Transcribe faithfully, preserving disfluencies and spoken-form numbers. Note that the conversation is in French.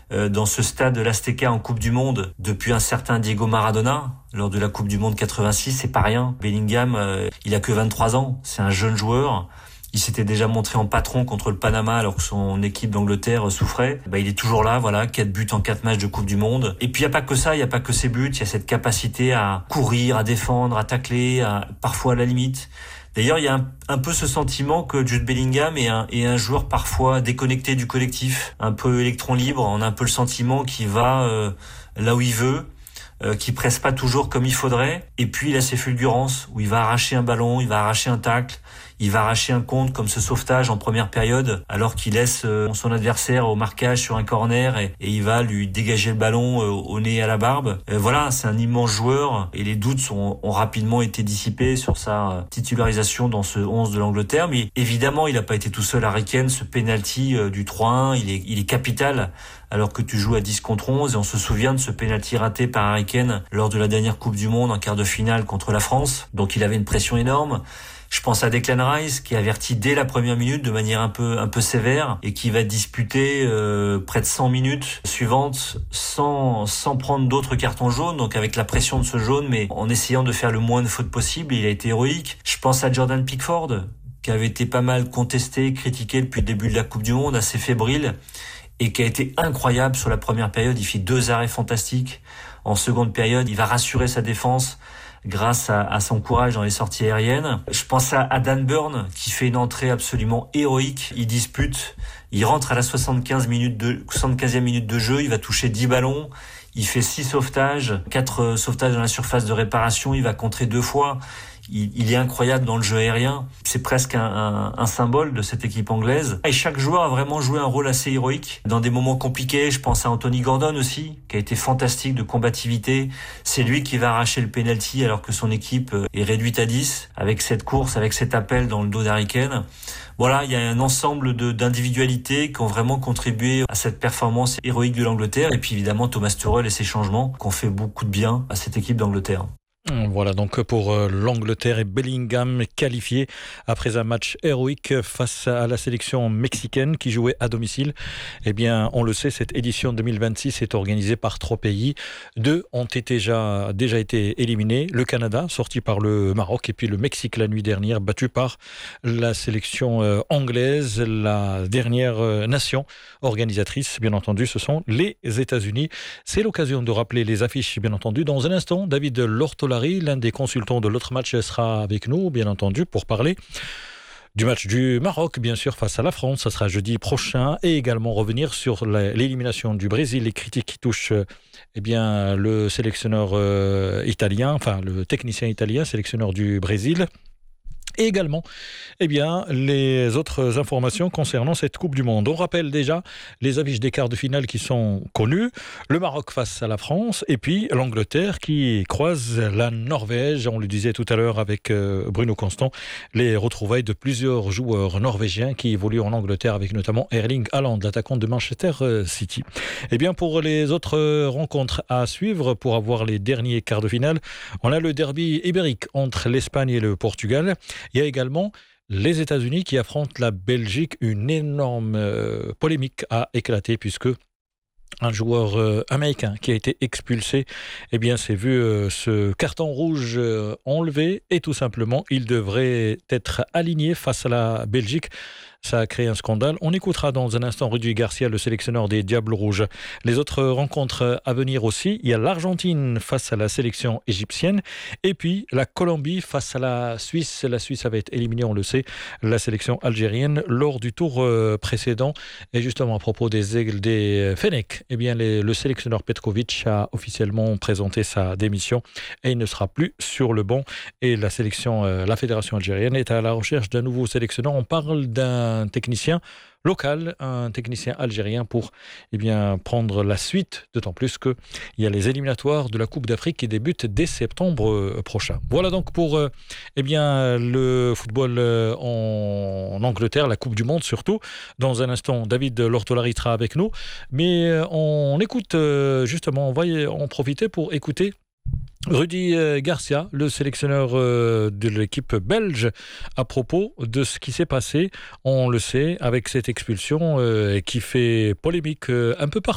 euh, dans ce stade de l'Azteca en Coupe du Monde depuis un certain Diego Maradona. Lors de la Coupe du Monde quatre-vingt-six, c'est pas rien. Bellingham, euh, il a que vingt-trois ans, c'est un jeune joueur. Il s'était déjà montré en patron contre le Panama alors que son équipe d'Angleterre souffrait. Bah, il est toujours là, voilà, quatre buts en quatre matchs de Coupe du Monde. Et puis il y a pas que ça, il y a pas que ses buts, il y a cette capacité à courir, à défendre, à tacler, à, parfois à la limite. D'ailleurs, il y a un, un peu ce sentiment que Jude Bellingham est un, est un joueur parfois déconnecté du collectif, un peu électron libre. On a un peu le sentiment qu'il va euh, là où il veut, euh, qui presse pas toujours comme il faudrait. Et puis il a ses fulgurances où il va arracher un ballon, il va arracher un tacle. Il va arracher un compte comme ce sauvetage en première période alors qu'il laisse son adversaire au marquage sur un corner et, et il va lui dégager le ballon au nez et à la barbe. Euh, voilà, c'est un immense joueur et les doutes sont, ont rapidement été dissipés sur sa titularisation dans ce onze de l'Angleterre. Mais évidemment, il n'a pas été tout seul. Harry Kane, ce penalty du trois un, il est, il est capital alors que tu joues à dix contre onze et on se souvient de ce penalty raté par Harry Kane lors de la dernière Coupe du Monde en quart de finale contre la France. Donc il avait une pression énorme. Je pense à Declan Rice qui avertit dès la première minute de manière un peu un peu sévère et qui va disputer euh, près de cent minutes suivantes sans sans prendre d'autres cartons jaunes, donc avec la pression de ce jaune mais en essayant de faire le moins de fautes possible. Il a été héroïque. Je pense à Jordan Pickford qui avait été pas mal contesté, critiqué depuis le début de la Coupe du Monde, assez fébrile et qui a été incroyable sur la première période. Il fait deux arrêts fantastiques. En seconde période, il va rassurer sa défense grâce à, à son courage dans les sorties aériennes. Je pense à, à Dan Burn qui fait une entrée absolument héroïque. Il dispute, il rentre à la soixante-quinze minutes de, soixante-quinzième minute de jeu, il va toucher dix ballons, il fait six sauvetages, quatre sauvetages dans la surface de réparation, il va contrer deux fois. Il, il est incroyable dans le jeu aérien. C'est presque un, un, un symbole de cette équipe anglaise. Et chaque joueur a vraiment joué un rôle assez héroïque. Dans des moments compliqués, je pense à Anthony Gordon aussi, qui a été fantastique de combativité. C'est lui qui va arracher le penalty alors que son équipe est réduite à dix, avec cette course, avec cet appel dans le dos d'Harry Kane. Voilà, il y a un ensemble de, d'individualités qui ont vraiment contribué à cette performance héroïque de l'Angleterre. Et puis évidemment, Thomas Tuchel et ses changements qui ont fait beaucoup de bien à cette équipe d'Angleterre. Voilà donc pour l'Angleterre et Bellingham qualifié après un match héroïque face à la sélection mexicaine qui jouait à domicile. Eh bien, on le sait, cette édition deux mille vingt-six est organisée par trois pays. Deux ont été déjà, déjà été éliminés. Le Canada, sorti par le Maroc, et puis le Mexique la nuit dernière, battu par la sélection anglaise. La dernière nation organisatrice, bien entendu, ce sont les États-Unis. C'est l'occasion de rappeler les affiches, bien entendu. Dans un instant, David Lortolari, l'un des consultants de l'autre match, sera avec nous, bien entendu, pour parler du match du Maroc, bien sûr, face à la France. Ça sera jeudi prochain. Et également revenir sur l'élimination du Brésil, les critiques qui touchent eh bien, le sélectionneur euh, italien, enfin le technicien italien, sélectionneur du Brésil. Et également, eh bien, les autres informations concernant cette Coupe du Monde. On rappelle déjà les affiches des quarts de finale qui sont connues. Le Maroc face à la France et puis l'Angleterre qui croise la Norvège. On le disait tout à l'heure avec Bruno Constant, les retrouvailles de plusieurs joueurs norvégiens qui évoluent en Angleterre avec notamment Erling Haaland, l'attaquant de Manchester City. Eh bien, pour les autres rencontres à suivre, pour avoir les derniers quarts de finale, on a le derby ibérique entre l'Espagne et le Portugal. Il y a également les États-Unis qui affrontent la Belgique. Une énorme euh, polémique a éclaté puisque un joueur euh, américain qui a été expulsé, eh bien, s'est vu euh, ce carton rouge euh, enlevé et tout simplement, il devrait être aligné face à la Belgique. Ça a créé un scandale. On écoutera dans un instant Rudy Garcia, le sélectionneur des Diables Rouges. Les autres rencontres à venir aussi, il y a l'Argentine face à la sélection égyptienne et puis la Colombie face à la Suisse. La Suisse avait été éliminée, on le sait, la sélection algérienne lors du tour précédent. Et justement, à propos des aigles des Fennecs, eh bien, les, le sélectionneur Petkovic a officiellement présenté sa démission et il ne sera plus sur le banc. Et la sélection, la fédération algérienne est à la recherche d'un nouveau sélectionneur. On parle d'un un technicien local, un technicien algérien pour eh bien, prendre la suite, d'autant plus qu'il y a les éliminatoires de la Coupe d'Afrique qui débutent dès septembre prochain. Voilà donc pour eh bien, le football en Angleterre, la Coupe du Monde surtout. Dans un instant, David Lortolari sera avec nous, mais on écoute justement, on va en profiter pour écouter Rudy Garcia, le sélectionneur de l'équipe belge, à propos de ce qui s'est passé, on le sait, avec cette expulsion qui fait polémique un peu partout.